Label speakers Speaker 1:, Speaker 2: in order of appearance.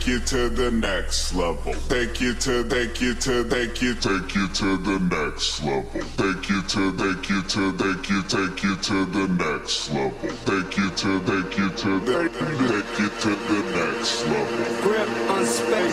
Speaker 1: take you to the next level. Take you to the next level. Take you to the next level. Take you to the next level.
Speaker 2: Grip on space.